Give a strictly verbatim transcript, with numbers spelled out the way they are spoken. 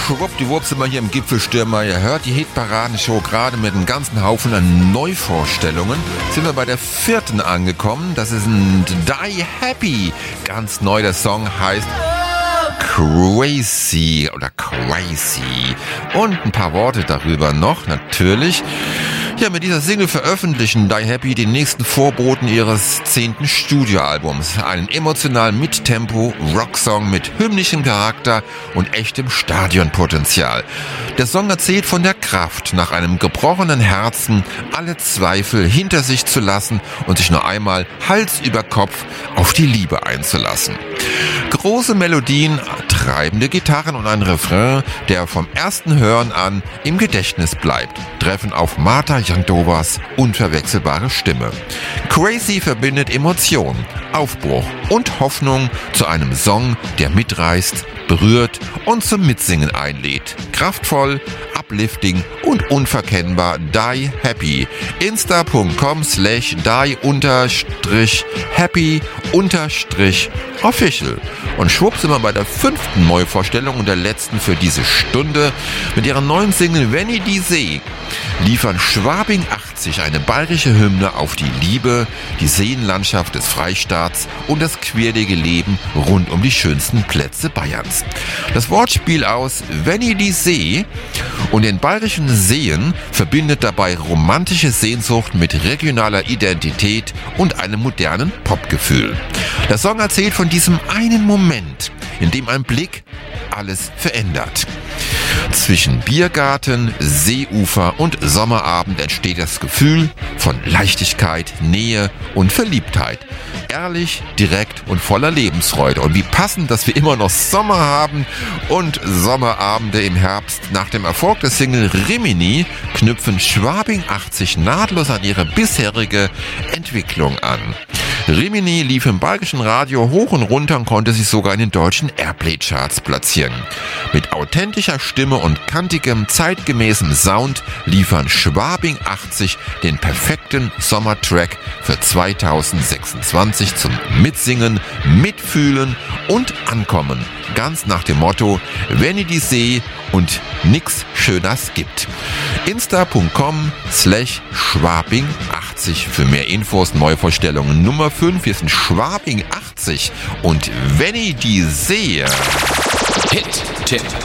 schwuppdiwupp sind wir hier im Gipfelstürmer. Ihr hört die Hitparadenshow gerade mit einem ganzen Haufen an Neuvorstellungen. Sind wir bei der vierten angekommen. Das ist ein Die Happy. Ganz neu, der Song heißt Crazy oder Crazy. Und ein paar Worte darüber noch, natürlich. Ja, mit dieser Single veröffentlichen Die Happy den nächsten Vorboten ihres zehnten Studioalbums. Einen emotionalen Mittempo-Rocksong mit hymnischem Charakter und echtem Stadionpotenzial. Der Song erzählt von der Kraft, nach einem gebrochenen Herzen alle Zweifel hinter sich zu lassen und sich nur einmal Hals über Kopf auf die Liebe einzulassen. Große Melodien, treibende Gitarren und ein Refrain, der vom ersten Hören an im Gedächtnis bleibt, treffen auf Marta Jandovas unverwechselbare Stimme. Crazy verbindet Emotion, Aufbruch und Hoffnung zu einem Song, der mitreißt, berührt und zum Mitsingen einlädt. Kraftvoll, uplifting und unverkennbar. Die Happy. Insta.com slash die unterstrich happy unterstrich official. Und schwupp sind wir bei der fünften Neuvorstellung und der letzten für diese Stunde. Mit ihrer neuen Single Wenn i die seh liefern Schwabing achtzig eine bayerische Hymne auf die Liebe, die Seenlandschaft des Freistaats und das quirlige Leben rund um die schönsten Plätze Bayerns. Das Wortspiel aus Wenn i die seh und den bayerischen Seen verbindet dabei romantische Sehnsucht mit regionaler Identität und einem modernen Popgefühl. Der Song erzählt von diesem einen Moment, in dem ein Blick alles verändert. Zwischen Biergarten, Seeufer und Sommerabend entsteht das Gefühl von Leichtigkeit, Nähe und Verliebtheit. Ehrlich, direkt und voller Lebensfreude. Und wie passend, dass wir immer noch Sommer haben und Sommerabende im Herbst. Nach dem Erfolg des Single Rimini knüpfen Schwabing achtzig nahtlos an ihre bisherige Entwicklung an. Rimini lief im bayerischen Radio hoch und runter und konnte sich sogar in den deutschen Airplay-Charts platzieren. Mit authentischer Stimme und kantigem, zeitgemäßem Sound liefern Schwabing achtzig den perfekten Sommertrack für zweitausendsechsundzwanzig zum Mitsingen, Mitfühlen und Ankommen. Ganz nach dem Motto, wenn i die seh und nix Schöners gibt. Insta.com slash Schwabing achtzig für mehr Infos, Neuvorstellungen Nummer fünf. Wir sind Schwabing achtzig und wenn i die sehe. Hit-Tipp.